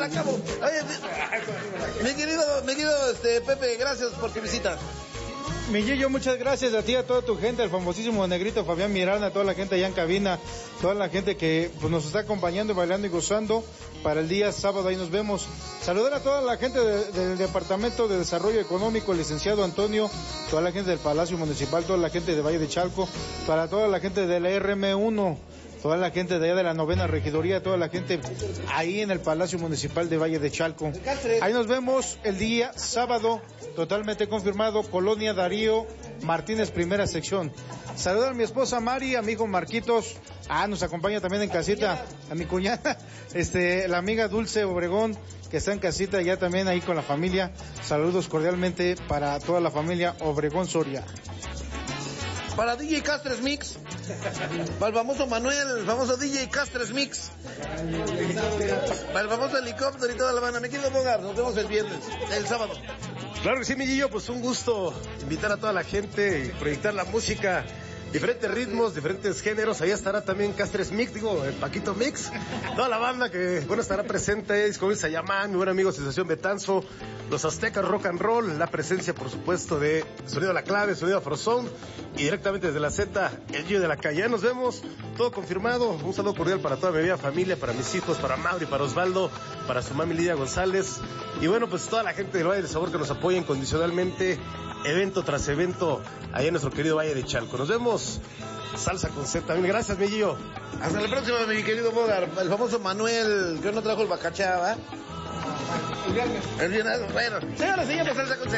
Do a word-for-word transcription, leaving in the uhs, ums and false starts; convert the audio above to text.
la acabo. Oye, mi, mi querido, mi querido este, Pepe, gracias por tu visita. Mi Gillo, muchas gracias a ti, a toda tu gente, al famosísimo negrito Fabián Miranda, a toda la gente allá en cabina, toda la gente que pues, nos está acompañando, bailando y gozando para el día sábado, ahí nos vemos. Saludar a toda la gente de, del Departamento de Desarrollo Económico, el licenciado Antonio, toda la gente del Palacio Municipal, toda la gente de Valle de Chalco, para toda la gente de la R M uno, toda la gente de allá de la novena regidoría, toda la gente ahí en el Palacio Municipal de Valle de Chalco. Ahí nos vemos el día sábado, totalmente confirmado, Colonia Darío Martínez, primera sección. Saludos a mi esposa Mari, a mi hijo Marquitos, ah, nos acompaña también en casita, a mi cuñada, este, la amiga Dulce Obregón, que está en casita ya también ahí con la familia. Saludos cordialmente para toda la familia Obregón Soria. Para D J Castres Mix, para el famoso Manuel, el famoso D J Castres Mix, para el famoso helicóptero y toda la banda. Me quiero Bogar, nos vemos el viernes, el sábado. Claro que sí, mi Gillo, pues un gusto invitar a toda la gente y proyectar la música, diferentes ritmos, diferentes géneros. Ahí estará también Castres Mix, digo, el Paquito Mix, toda la banda que, bueno, estará presente, es como Sayamán, mi buen amigo Sensación Betanzo, los Aztecas Rock and Roll, la presencia, por supuesto, de Sonido a la Clave, Sonido Afrozone, y directamente desde la Z, el Gillo de la Calle. Ya nos vemos, todo confirmado. Un saludo cordial para toda mi vida familia, para mis hijos, para Mauri, para Osvaldo, para su mami Lidia González, y bueno, pues toda la gente del Valle del Sabor que nos apoya incondicionalmente, evento tras evento, allá en nuestro querido Valle de Chalco. Nos vemos, salsa con Z también. Gracias, mi Gillo. Hasta la próxima, mi querido Bogar. El famoso Manuel, que no trajo el bacachá, ¿va? El viernes. El viernes, bueno. Señoras y señores, salsa con Z.